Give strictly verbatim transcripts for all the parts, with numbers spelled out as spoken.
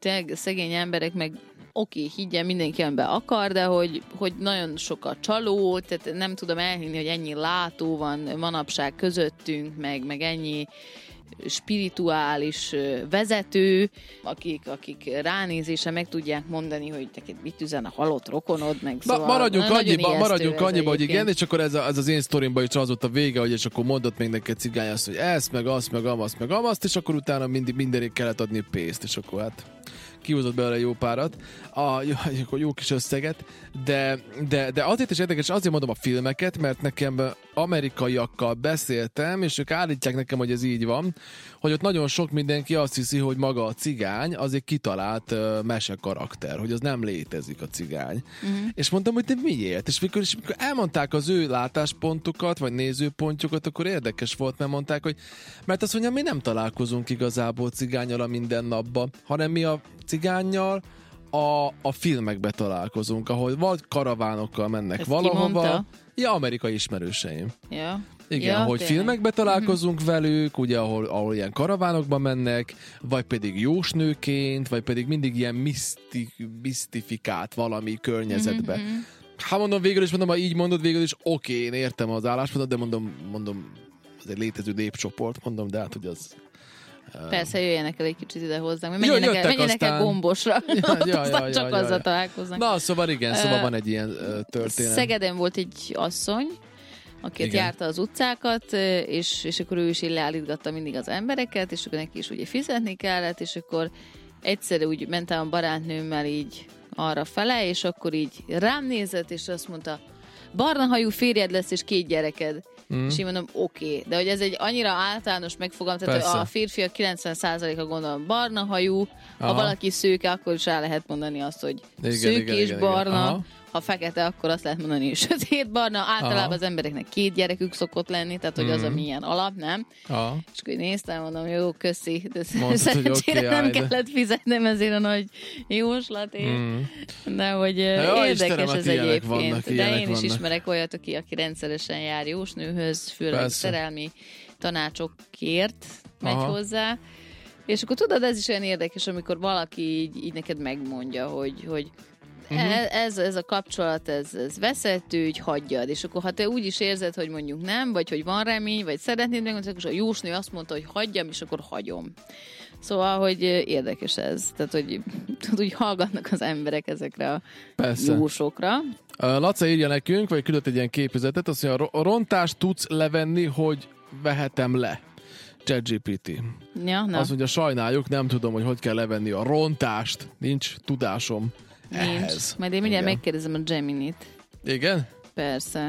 tényleg szegény emberek meg oké, okay, higgyen mindenki, amiben akar, de hogy, hogy nagyon sok a csaló, tehát nem tudom elhinni, hogy ennyi látó van manapság közöttünk, meg, meg ennyi spirituális vezető, akik, akik ránézése meg tudják mondani, hogy neked mit üzen a halott rokonod, meg Na, szóval maradjunk annyiba, maradjunk annyiba, hogy igen, és akkor ez, a, ez az én sztorimban is az volt a vége, hogy és akkor mondott még neked cigány azt, hogy ezt, meg azt, meg amazt, meg amazt, és akkor utána mindig mindenért kellett adni pénzt, és akkor hát kihúzott belőle jó párat, a, jó, jó kis összeget, de, de, de azért is érdekes, azért mondom a filmeket, mert nekem amerikaiakkal beszéltem, és ők állítják nekem, hogy ez így van, hogy ott nagyon sok mindenki azt hiszi, hogy maga a cigány az egy kitalált uh, mesekarakter, hogy az nem létezik a cigány. Uh-huh. És mondtam, hogy de miért? És mikor, és mikor elmondták az ő látáspontokat, vagy nézőpontjukat, akkor érdekes volt, mert mondták, hogy mert azt mondja, mi nem találkozunk igazából cigánnyal a mindennapban, hanem mi a cigánnyal a, a filmekbe találkozunk, ahol vagy karavánokkal mennek ezt valahova. Ja, amerikai ismerőseim. Ja. Igen, ja, hogy tényleg. filmekbe találkozunk uh-huh. velük, ugye, ahol, ahol ilyen karavánokba mennek, vagy pedig jósnőként, vagy pedig mindig ilyen miszti, misztifikált valami környezetbe. Uh-huh. Hát mondom, végül is mondom, ha így mondod, végül is oké, okay, én értem az álláspontot, de mondom, mondom, ez egy létező népcsoport, mondom, de hát, hogy az... Persze, jöjjenek el egy kicsit ide hozzánk, menjenek, el, menjenek aztán... el Gombosra, ja, ja, ja, csak ja, azzal ja. találkoznak. Na, szóval igen, szóval uh, van egy ilyen uh, történet. Szegeden volt egy asszony, akit igen. járta az utcákat, és, és akkor ő is így leállítgatta mindig az embereket, és akkor neki is ugye fizetni kellett, és akkor egyszer úgy mentem a barátnőmmel így arra fele, és akkor így rám nézett, és azt mondta, barna hajú férjed lesz, és két gyereked. Mm. És én mondom, oké, okay. De hogy ez egy annyira általános megfogalmaz, tehát a férfiak kilencven százaléka gondolom barna hajú, aha. ha valaki szőke, akkor is rá lehet mondani azt, hogy igen, szőkés igen, barna, igen. Ha fekete, akkor azt lehet mondani, hogy sötét barna, általában aha. az embereknek két gyerekük szokott lenni, tehát hogy mm. az a milyen alap, nem? Aha. És akkor néztem, mondom, jó, köszi, de mondtad, szerencsére okay, nem kellett fizetnem ezért a nagy jóslatért, mm. de hogy ja, érdekes Istenem, ez egyébként, vannak, de én is vannak. Ismerek olyat, aki, aki rendszeresen jár jósnőhöz, főleg szerelmi tanácsokért megy aha. hozzá, és akkor tudod, ez is olyan érdekes, amikor valaki így, így neked megmondja, hogy, hogy Uh-huh. Ez, ez a kapcsolat, ez, ez veszettő, hogy hagyjad. És akkor ha te úgy is érzed, hogy mondjuk nem, vagy hogy van remény, vagy szeretnéd megmondani, akkor a jósnő azt mondta, hogy hagyjam, és akkor hagyom. Szóval, hogy érdekes ez. Tehát, hogy tudod, úgy hallgatnak az emberek ezekre a persze. jósokra. Laca írja nekünk, vagy küldött egy ilyen képüzetet, azt mondja, a rontást tudsz levenni, hogy vehetem le. ChatGPT. Ja, azt mondja, sajnáljuk, nem tudom, hogy hogy kell levenni a rontást. Nincs tudásom. Nincs. Ehhez. Majd én mindjárt megkérdezem a Geminit. Igen? Persze.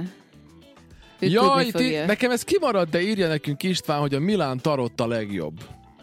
Ő Jaj, ti, nekem ez kimarad, de írja nekünk István, hogy a Milán Tarot a legjobb.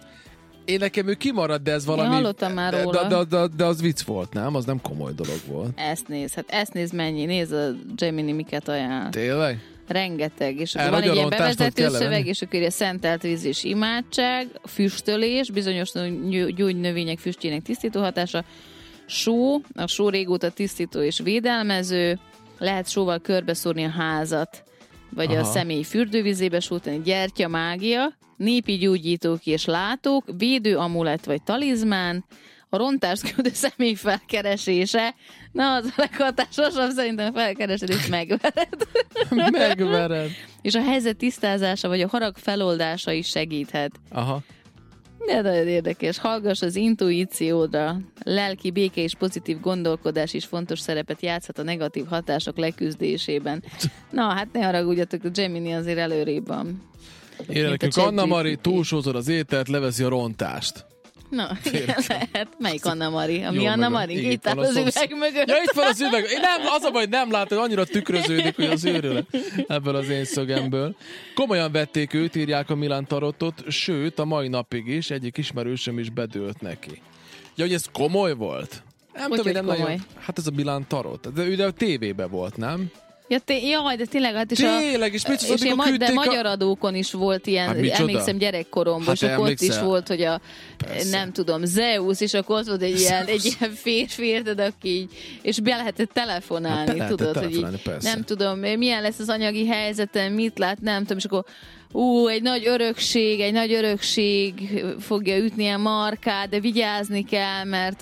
Én nekem ő kimarad, de ez valami... Én hallottam már de, róla. De, de, de, de az vicc volt, nem? Az nem komoly dolog volt. Ezt néz, hát ezt néz mennyi. Nézd a Gemini miket ajánl. Tényleg? Rengeteg. És akkor van egy ilyen bevezető szöveg, és akkor írja szentelt víz és imádság, füstölés, bizonyos gyógynövények füstjének tisztító hatása, só, a só régóta tisztító és védelmező, lehet sóval körbeszórni a házat, vagy aha. a személy fürdővizébe sótani, gyertya, mágia, népi gyógyítók és látók, védő amulett vagy talizmán, a rontást küldő személy felkeresése, na az a leghatásosabb, szerintem felkeresed és megvered. Megvered. És a helyzet tisztázása vagy a harag feloldása is segíthet. Aha. De nagyon érdekes. Hallgass az intuíciódra. Lelki béke és pozitív gondolkodás is fontos szerepet játszhat a negatív hatások leküzdésében. Na, hát ne haragudjatok, a Gemini azért előrébb van. Ére nekünk Anna Mari túlsózod az ételt, leveszi a rontást. Na, igen, lehet. Melyik Anna Mari? A mi Anna Mari? Itt áll az üveg mögött. Ja, itt van az üveg. Én nem, az a baj, nem látod, annyira tükröződik, hogy az őrül ebből az én szögemből. Komolyan vették őt, írják a Milán Tarotot, sőt, a mai napig is egyik ismerősöm is bedőlt neki. Ja, hogy ez komoly volt? Nem hogy tudom, hogy nem komoly? nagyon... Hát ez a Milán Tarot. De ő de a tévében volt, nem? Ja, té- jaj, de tényleg, hát is tényleg, a... és, mit és én ma- de magyar adókon is volt ilyen, hát emlékszem gyerekkoromban, hát és akkor ott is volt, hogy a, persze. nem tudom, Zeus, és akkor ott volt egy ilyen, egy ilyen férfi, érted, aki így, és be lehetett telefonálni, hát, tudod, hogy így, nem tudom, milyen lesz az anyagi helyzetem, mit lát, nem tudom, és akkor ú, egy nagy örökség, egy nagy örökség fogja ütni a markát, de vigyázni kell, mert